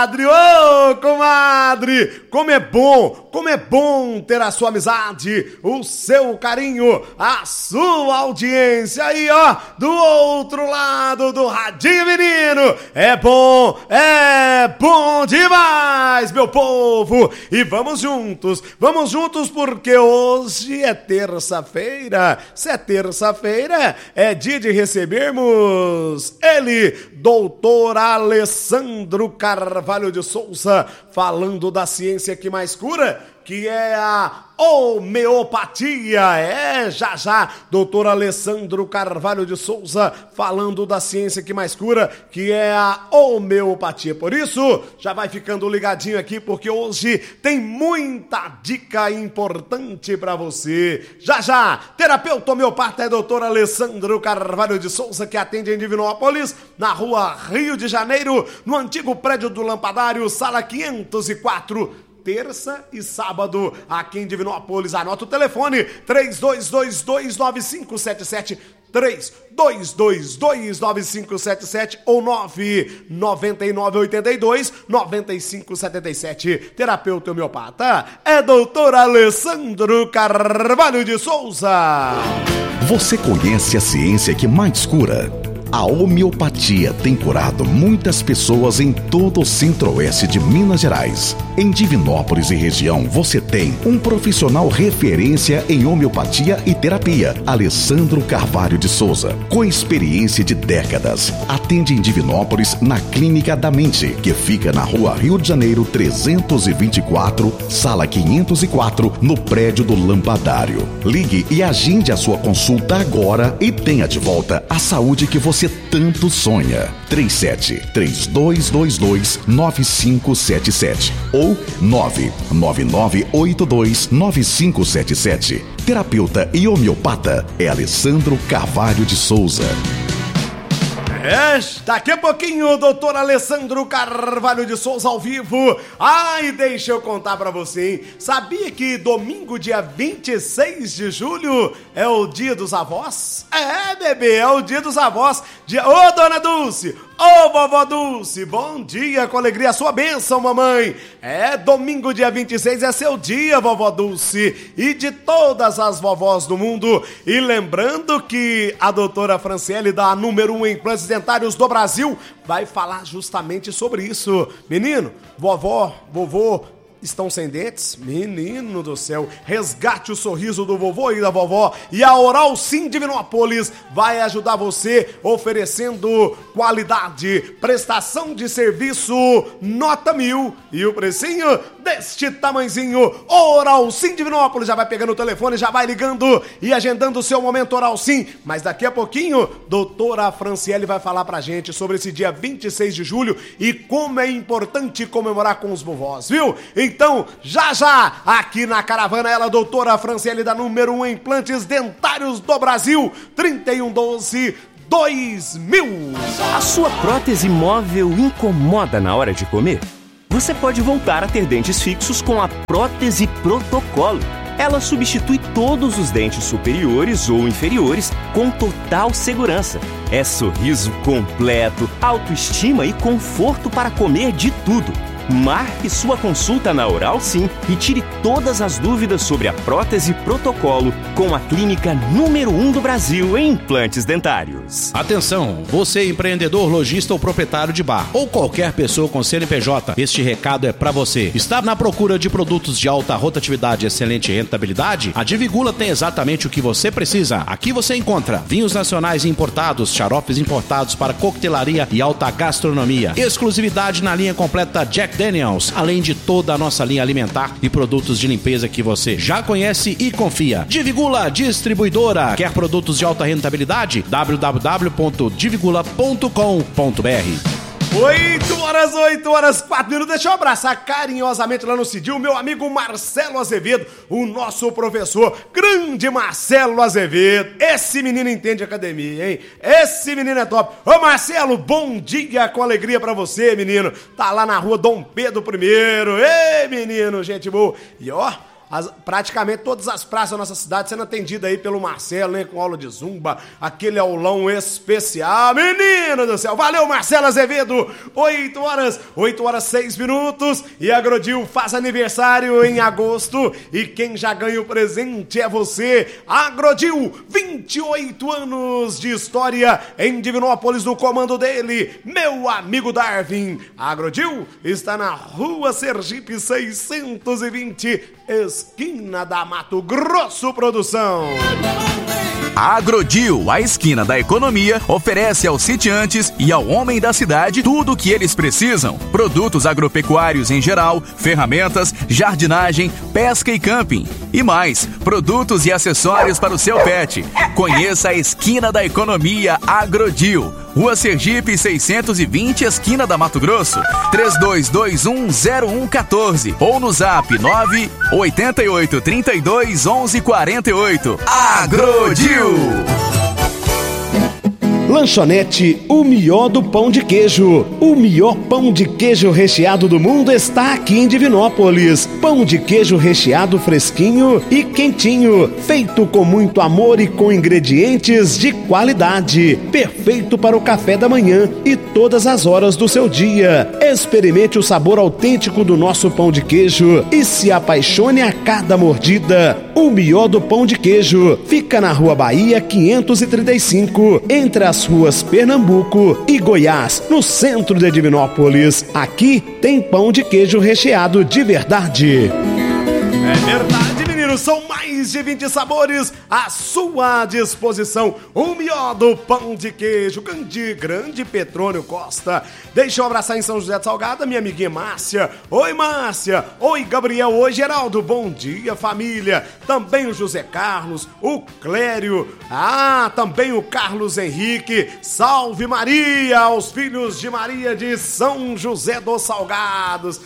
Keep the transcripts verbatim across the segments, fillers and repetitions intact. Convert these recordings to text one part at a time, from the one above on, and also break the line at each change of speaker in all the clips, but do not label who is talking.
comadre, ô oh, comadre, como é bom, como é bom ter a sua amizade, o seu carinho, a sua audiência aí, ó, do outro lado do radinho, menino. É bom, é bom demais, meu povo. E vamos juntos, vamos juntos porque hoje é terça-feira. Se é terça-feira, é dia de recebermos ele, doutor Alessandro Carvalho de Souza, falando da ciência que mais cura, que é a homeopatia. É, já já, doutor Alessandro Carvalho de Souza, falando da ciência que mais cura, que é a homeopatia. Por isso, já vai ficando ligadinho aqui, porque hoje tem muita dica importante pra você. Já já, terapeuta homeopata é doutor Alessandro Carvalho de Souza, que atende em Divinópolis, na rua Rio de Janeiro, no antigo prédio do Lampadário, sala quinhentos e quatro, terça e sábado, aqui em Divinópolis. Anota o telefone, três dois dois dois, nove cinco sete sete, três dois dois dois, nove cinco sete sete ou nove nove nove oito dois, nove cinco sete sete. Terapeuta homeopata é doutor Alessandro Carvalho de Souza.
Você conhece a ciência que mais cura? A homeopatia tem curado muitas pessoas em todo o centro-oeste de Minas Gerais. Em Divinópolis e região, você tem um profissional referência em homeopatia e terapia, Alessandro Carvalho de Souza, com experiência de décadas. Atende em Divinópolis na Clínica da Mente, que fica na rua Rio de Janeiro trezentos e vinte e quatro, sala quinhentos e quatro, no prédio do Lampadário. Ligue e agende a sua consulta agora e tenha de volta a saúde que você tanto sonha. três sete três dois dois dois, nove cinco sete sete ou nove nove nove oito dois, nove cinco sete sete. Terapeuta e homeopata é Alessandro Carvalho de Souza.
É, daqui a pouquinho o doutor Alessandro Carvalho de Souza ao vivo. Ai, deixa eu contar pra você, hein? Sabia que domingo, dia vinte e seis de julho, é o dia dos avós? É, bebê, é o dia dos avós. Dia... Ô, dona Dulce! Ô, vovó Dulce, bom dia, com alegria, sua bênção, mamãe. É, domingo, dia vinte e seis, é seu dia, vovó Dulce, e de todas as vovós do mundo. E lembrando que a doutora Franciele, da número um Implantes Dentários do Brasil, vai falar justamente sobre isso. Menino, vovó, vovô, estão sem dentes? Menino do céu, resgate o sorriso do vovô e da vovó, e a Oral Sim Divinópolis vai ajudar você, oferecendo qualidade, prestação de serviço nota mil, e o precinho deste tamanzinho. Oral Sim Divinópolis. Já vai pegando o telefone, já vai ligando e agendando o seu momento Oral Sim. Mas daqui a pouquinho, doutora Franciele vai falar pra gente sobre esse dia vinte e seis de julho e como é importante comemorar com os vovós, viu? Então, já já, aqui na caravana, ela, doutora Franciele, da número um Implantes Dentários do Brasil, trinta e um doze, dois mil.
A sua prótese móvel incomoda na hora de comer? Você pode voltar a ter dentes fixos com a prótese Protocolo. Ela substitui todos os dentes superiores ou inferiores com total segurança. É sorriso completo, autoestima e conforto para comer de tudo. Marque sua consulta na Oral Sim e tire todas as dúvidas sobre a prótese Protocolo com a clínica número um do Brasil em implantes dentários.
Atenção, você empreendedor, lojista ou proprietário de bar ou qualquer pessoa com C N P J, este recado é para você. Está na procura de produtos de alta rotatividade e excelente rentabilidade? A Divigula tem exatamente o que você precisa. Aqui você encontra vinhos nacionais e importados, xaropes importados para coquetelaria e alta gastronomia, exclusividade na linha completa Jack Daniels, além de toda a nossa linha alimentar e produtos de limpeza que você já conhece e confia. Divigula Distribuidora. Quer produtos de alta rentabilidade? w w w ponto divigula ponto com ponto b r.
oito horas, oito horas, quatro minutos. Deixa eu abraçar carinhosamente lá no Cidil, meu amigo Marcelo Azevedo, o nosso professor, grande Marcelo Azevedo. Esse menino entende academia, hein? Esse menino é top. Ô Marcelo, bom dia, com alegria pra você, menino. Tá lá na rua Dom Pedro I. Ei, menino, gente boa. E ó, as, praticamente todas as praças da nossa cidade sendo atendidas aí pelo Marcelo, né? Com aula de zumba, aquele aulão especial. Menino do céu, valeu Marcelo Azevedo, oito horas, oito horas seis minutos, e a Agrodil faz aniversário em agosto, e quem já ganha o presente é você. Agrodil, vinte e oito anos de história em Divinópolis, no comando dele, meu amigo Darwin. A Agrodil está na Rua Sergipe seiscentos e vinte, esquina da Mato Grosso Produção.
A Agrodil, a esquina da economia, oferece aos sitiantes e ao homem da cidade tudo o que eles precisam. Produtos agropecuários em geral, ferramentas, jardinagem, pesca e camping. E mais, produtos e acessórios para o seu pet. Conheça a esquina da economia Agrodil. Rua Sergipe seiscentos e vinte, esquina da Mato Grosso. três dois dois um zero um um quatro ou no zap nove oito oito, três dois, onze, quatro oito. Agrodil.
Lanchonete O Mió do Pão de Queijo. O melhor pão de queijo recheado do mundo está aqui em Divinópolis. Pão de queijo recheado fresquinho e quentinho, feito com muito amor e com ingredientes de qualidade. Perfeito para o café da manhã e todas as horas do seu dia. Experimente o sabor autêntico do nosso pão de queijo e se apaixone a cada mordida. O Mió do Pão de Queijo fica na Rua Bahia quinhentos e trinta e cinco, entre as ruas Pernambuco e Goiás, no centro de Divinópolis. Aqui tem pão de queijo recheado de verdade. É verdade, meninos, são mais de vinte sabores à sua disposição. O melhor do pão de queijo, grande, grande Petrônio Costa. Deixa eu abraçar em São José de Salgada, minha amiguinha Márcia. Oi, Márcia. Oi, Gabriel. Oi, Geraldo. Bom dia, família. Também o José Carlos, o Clério. Ah, também o Carlos Henrique. Salve Maria, aos filhos de Maria de São José dos Salgados.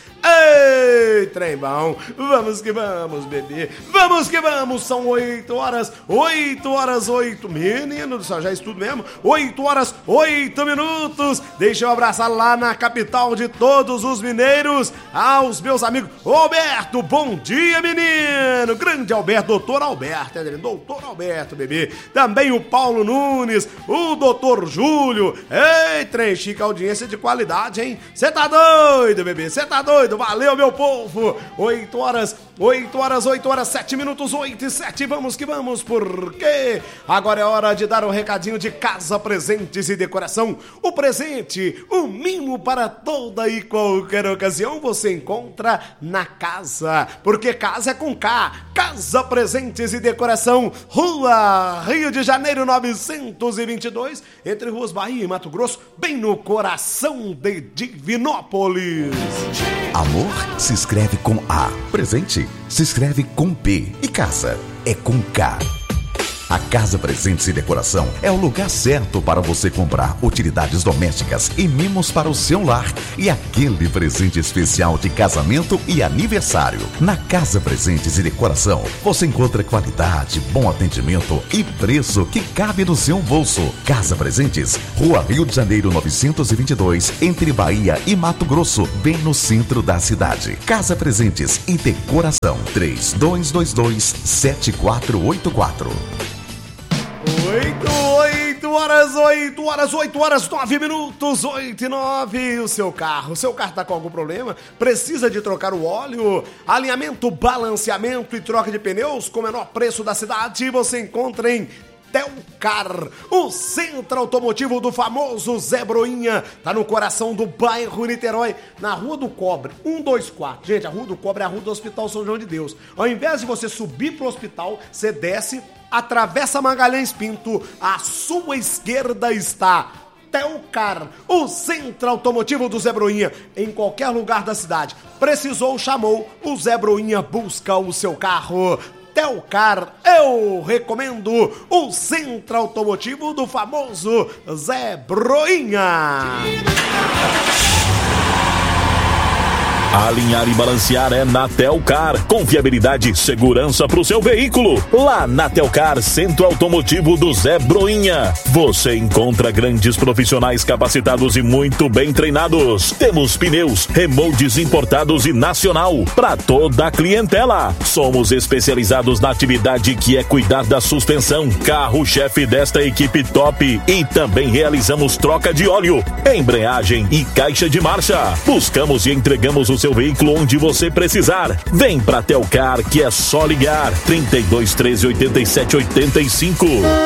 Ei, trem bom, vamos que vamos, bebê, vamos que vamos, são oito horas, oito horas, oito, menino do céu, já estudo mesmo, oito horas, oito minutos, deixa eu abraçar lá na capital de todos os mineiros, aos meus amigos, Alberto, bom dia, menino, grande Alberto, doutor Alberto, é, doutor Alberto, bebê, também o Paulo Nunes, o doutor Júlio, ei, trem chique, audiência de qualidade, hein, cê tá doido, bebê, cê tá doido, valeu, meu povo, oito horas, oito horas, oito horas, sete minutos, oito e sete, vamos que vamos, porque agora é hora de dar um recadinho de Casa Presentes e Decoração. O presente, o mimo para toda e qualquer ocasião você encontra na casa, porque casa é com K. Casa Presentes e Decoração, Rua Rio de Janeiro novecentos e vinte e dois, entre Ruas Bahia e Mato Grosso, bem no coração de Divinópolis.
Amor se escreve com A, presente se escreve com P e casa é com K. A Casa Presentes e Decoração é o lugar certo para você comprar utilidades domésticas e mimos para o seu lar e aquele presente especial de casamento e aniversário. Na Casa Presentes e Decoração você encontra qualidade, bom atendimento e preço que cabe no seu bolso. Casa Presentes, Rua Rio de Janeiro novecentos e vinte e dois, entre Bahia e Mato Grosso, bem no centro da cidade. Casa Presentes e Decoração, três dois dois dois, sete quatro oito quatro.
Oito, oito horas, oito horas, oito horas, nove minutos, oito e nove. O seu carro, o seu carro tá com algum problema? Precisa de trocar o óleo? Alinhamento, balanceamento e troca de pneus com o menor preço da cidade você encontra em Telcar, o centro automotivo do famoso Zé Broinha, tá no coração do bairro Niterói, na Rua do Cobre, cento e vinte e quatro. Gente, a Rua do Cobre é a rua do Hospital São João de Deus. Ao invés de você subir pro hospital, você desce, atravessa Magalhães Pinto, à sua esquerda está Telcar, o centro automotivo do Zé Broinha, em qualquer lugar da cidade. Precisou, chamou, o Zé Broinha busca o seu carro. Telcar, eu recomendo o centro automotivo do famoso Zé Broinha.
Alinhar e balancear é na Telcar. Confiabilidade e segurança para o seu veículo. Lá na Telcar, Centro Automotivo do Zé Broinha. Você encontra grandes profissionais capacitados e muito bem treinados. Temos pneus, remoldes importados e nacional para toda a clientela. Somos especializados na atividade que é cuidar da suspensão, carro-chefe desta equipe top. E também realizamos troca de óleo, embreagem e caixa de marcha. Buscamos e entregamos o seu veículo onde você precisar. Vem pra Telcar, que é só ligar. trinta e dois, treze, oitenta e sete, oitenta e cinco.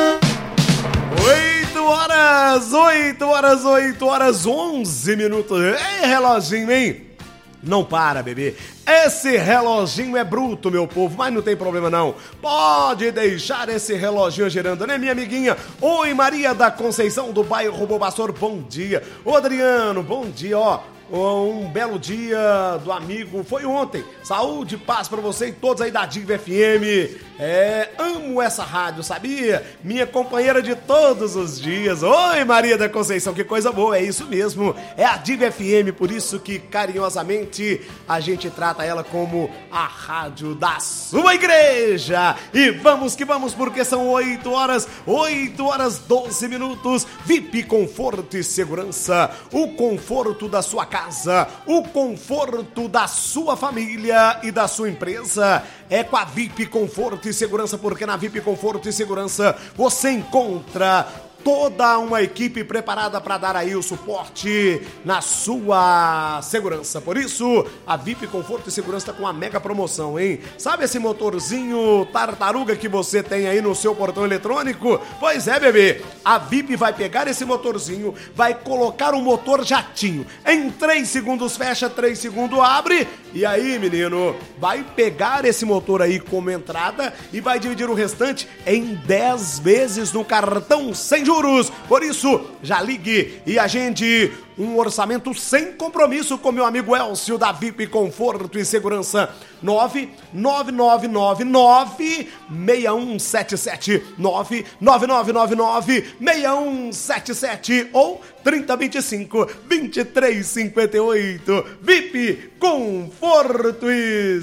oito horas, oito horas, oito horas, onze minutos. Ei, reloginho, hein? Não para, bebê. Esse reloginho é bruto, meu povo, mas não tem problema não. Pode deixar esse reloginho girando, né, minha amiguinha? Oi, Maria da Conceição, do bairro Bobastor, bom dia. Ô, Adriano, bom dia, ó. Um belo dia do amigo, foi ontem. Saúde e paz pra você e todos aí da Diva F M. É, amo essa rádio, sabia? Minha companheira de todos os dias. Oi, Maria da Conceição, que coisa boa, é isso mesmo. É a Diva F M, por isso que carinhosamente a gente trata ela como a rádio da sua igreja. E vamos que vamos, porque são oito horas, oito horas, doze minutos. V I P Conforto e Segurança, o conforto da sua casa. casa, o conforto da sua família e da sua empresa é com a V I P Conforto e Segurança, porque na V I P Conforto e Segurança você encontra toda uma equipe preparada para dar aí o suporte na sua segurança. Por isso, a V I P Conforto e Segurança está com uma mega promoção, hein? Sabe esse motorzinho tartaruga que você tem aí no seu portão eletrônico? Pois é, bebê. A V I P vai pegar esse motorzinho, vai colocar um motor jatinho. Em três segundos fecha, três segundos abre. E aí, menino, vai pegar esse motor aí como entrada e vai dividir o restante em dez vezes no cartão sem juros. Por isso, já ligue e agende um orçamento sem compromisso com meu amigo Elcio da V I P Conforto e Segurança. nove nove nove nove nove seis um sete sete nove nove nove nove nove seis um sete sete ou trinta, vinte e cinco, vinte e três, cinquenta e oito. V I P Conforto e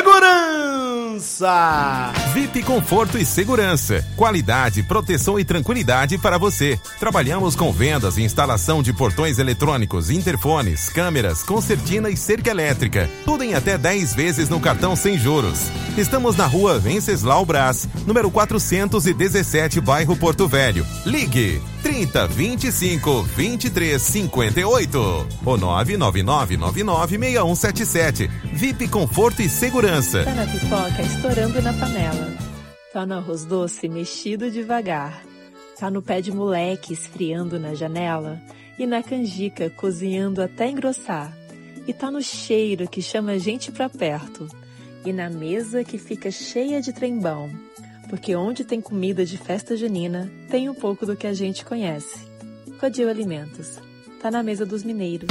Segurança.
V I P Conforto e Segurança. Qualidade, proteção e tranquilidade para você. Trabalhamos com vendas e instalação de portões eletrônicos, interfones, câmeras, concertina e cerca elétrica. Tudo em até dez vezes no cartão sem juros. Estamos na rua Venceslau Brás, número quatrocentos e dezessete, bairro Porto Velho. Ligue trinta, vinte e cinco, vinte e três, cinquenta e oito ou nove nove nove nove nove seis um sete sete. V I P Conforto e Segurança.
Tá na pipoca estourando na panela. Tá no arroz doce mexido devagar. Tá no pé de moleque esfriando na janela. E na canjica cozinhando até engrossar. E tá no cheiro que chama a gente pra perto. E na mesa que fica cheia de trembão. Porque onde tem comida de festa junina, tem um pouco do que a gente conhece. Codil Alimentos. Tá na mesa dos mineiros.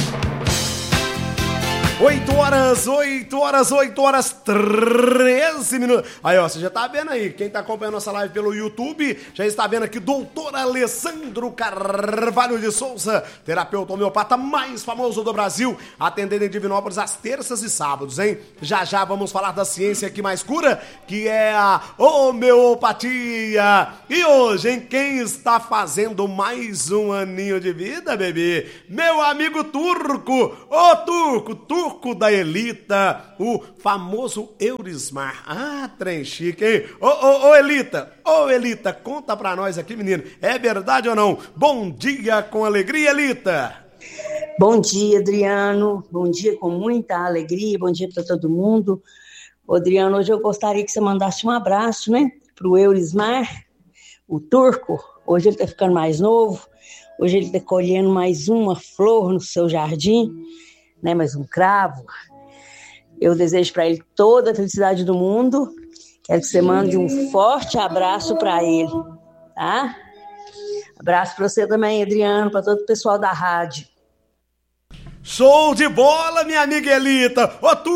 oito horas, oito horas, oito horas, treze minutos. Aí, ó, você já tá vendo aí, quem tá acompanhando nossa live pelo YouTube, já está vendo aqui, doutor Alessandro Carvalho de Souza, terapeuta homeopata mais famoso do Brasil, atendendo em Divinópolis às terças e sábados, hein? Já já vamos falar da ciência que mais cura, que é a homeopatia. E hoje, hein, quem está fazendo mais um aninho de vida, bebê? Meu amigo Turco, ô Turco, Turco. Turco da Elita, o famoso Eurismar. Ah, trem chique, hein? Ô, ô, ô, Elita, ô, Elita, conta pra nós aqui, menino, é verdade ou não? Bom dia com alegria, Elita.
Bom dia, Adriano, bom dia com muita alegria, bom dia pra todo mundo. Ô, Adriano, hoje eu gostaria que você mandasse um abraço, né, pro Eurismar, o Turco. Hoje ele tá ficando mais novo, hoje ele tá colhendo mais uma flor no seu jardim, né, mais um cravo. Eu desejo para ele toda a felicidade do mundo. Quero que você mande um forte abraço para ele, tá? Abraço para você também, Adriano, para todo o pessoal da rádio.
Show de bola, minha amiga Elita. Ô, Turco,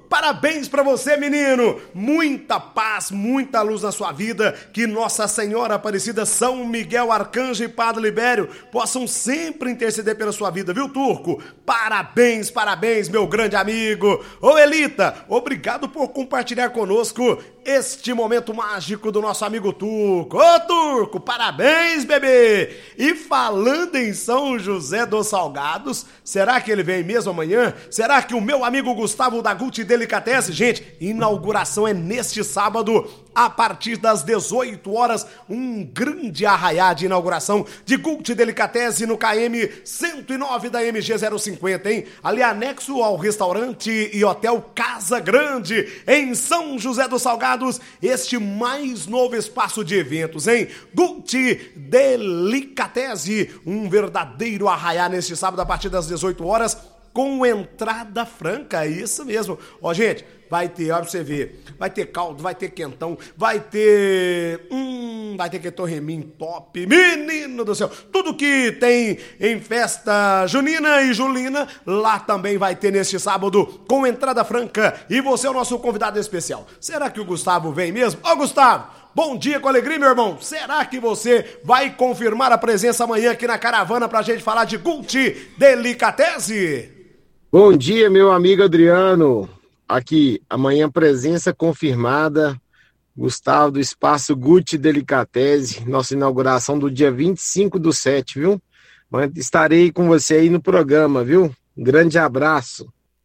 Parabéns pra você, menino! Muita paz, muita luz na sua vida, que Nossa Senhora Aparecida, São Miguel Arcanjo e Padre Libério possam sempre interceder pela sua vida, viu, Turco? Parabéns, parabéns, meu grande amigo! Ô, Elita, obrigado por compartilhar conosco este momento mágico do nosso amigo Turco. Ô, Turco, parabéns, bebê! E falando em São José dos Salgados, será que ele vem mesmo amanhã? Será que o meu amigo Gustavo da Gucci Delicatessen, gente, inauguração é neste sábado, a partir das dezoito horas, um grande arraiá de inauguração de Gucci Delicatessen no K M cento e nove da M G zero cinquenta, hein? Ali anexo ao restaurante e hotel Casa Grande, em São José dos Salgados, este mais novo espaço de eventos, hein? Gucci Delicatessen, um verdadeiro arraiá neste sábado a partir das dezoito horas, com entrada franca, isso mesmo. Ó, gente, vai ter, ó, pra você ver, vai ter caldo, vai ter quentão, vai ter, hum, vai ter que torremim top, menino do céu, tudo que tem em festa junina e julina, lá também vai ter neste sábado, com entrada franca, e você é o nosso convidado especial. Será que o Gustavo vem mesmo? Ó, Gustavo, bom dia com alegria, meu irmão. Será que você vai confirmar a presença amanhã aqui na caravana pra gente falar de Gucci Delicatessen?
Bom dia, meu amigo Adriano. Aqui, amanhã presença confirmada. Gustavo do Espaço Gucci Delicatessen, nossa inauguração do dia vinte e cinco do sete, viu? Estarei com você aí no programa, viu? Um grande abraço.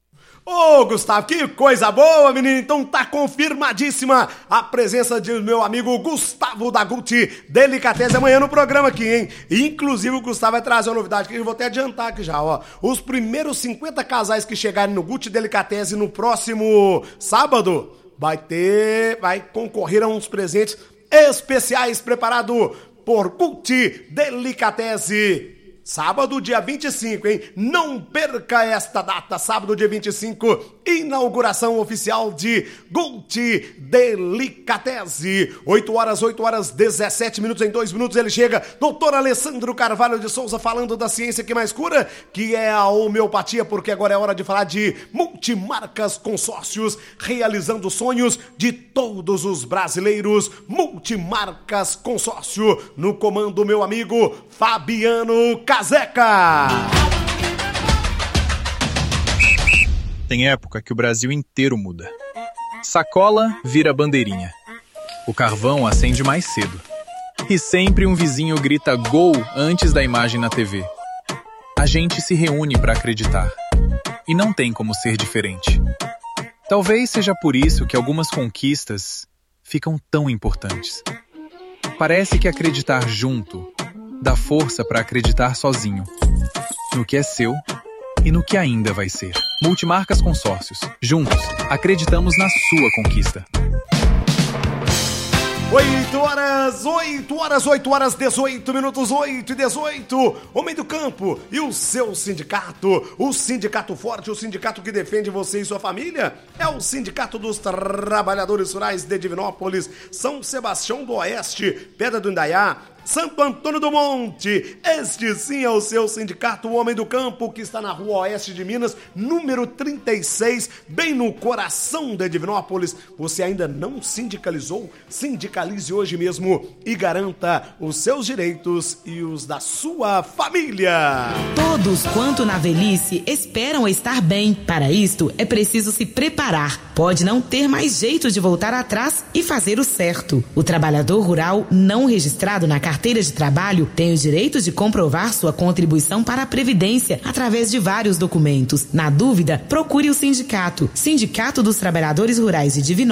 Ô, Gustavo, que coisa boa, menino. Então tá confirmadíssima a presença de meu amigo Gustavo da Gucci Delicatessen amanhã no programa aqui, hein? Inclusive o Gustavo vai trazer uma novidade que eu vou até adiantar aqui já, ó. Os primeiros cinquenta casais que chegarem no Gucci Delicatessen no próximo sábado vai ter, vai concorrer a uns presentes especiais preparados por Gucci Delicatessen. Sábado, dia vinte e cinco, hein? Não perca esta data, sábado, dia vinte e cinco, inauguração oficial de Gucci Delicatessen. oito horas, oito horas, dezessete minutos, em dois minutos ele chega. Doutor Alessandro Carvalho de Souza falando da ciência que mais cura, que é a homeopatia, porque agora é hora de falar de Multimarcas Consórcios, realizando sonhos de todos os brasileiros. Multimarcas Consórcio, no comando meu amigo Fabiano Caseca.
Tem época que o Brasil inteiro muda. Sacola vira bandeirinha. O carvão acende mais cedo. E sempre um vizinho grita gol antes da imagem na T V. A gente se reúne para acreditar. E não tem como ser diferente. Talvez seja por isso que algumas conquistas ficam tão importantes. Parece que acreditar junto dá força para acreditar sozinho, no que é seu e no que ainda vai ser. Multimarcas Consórcios. Juntos, acreditamos na sua conquista.
oito horas, oito horas, oito horas, dezoito minutos, oito e dezoito. Homem do Campo e o seu sindicato, o Sindicato Forte, o sindicato que defende você e sua família, é o Sindicato dos Trabalhadores Rurais de Divinópolis, São Sebastião do Oeste, Pedra do Indaiá, Santo Antônio do Monte. Este sim é o seu sindicato, o Homem do Campo, que está na Rua Oeste de Minas, número trinta e seis, bem no coração de Divinópolis. Você ainda não sindicalizou? Sindicalize hoje mesmo e garanta os seus direitos e os da sua família.
Todos quanto na velhice esperam estar bem. Para isto é preciso se preparar. Pode não ter mais jeito de voltar atrás e fazer o certo. O trabalhador rural não registrado na carteira de trabalho tem o direito de comprovar sua contribuição para a Previdência através de vários documentos. Na dúvida, procure o sindicato. Sindicato dos Trabalhadores Rurais de Divinópolis.